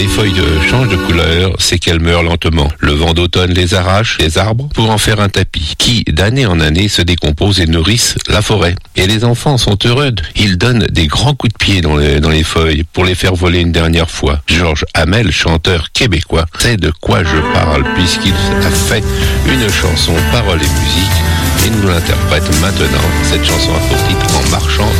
les feuilles changent de couleur, c'est qu'elles meurent lentement. Le vent d'automne les arrache, les arbres, pour en faire un tapis, qui, d'année en année, se décompose et nourrissent la forêt. Et les enfants sont heureux. Ils donnent des grands coups de pied dans les feuilles pour les faire voler une dernière fois. Georges Hamel, chanteur québécois, sait de quoi je parle puisqu'il a fait une chanson, paroles et musique, et nous l'interprète maintenant. Cette chanson a pour titre En marchant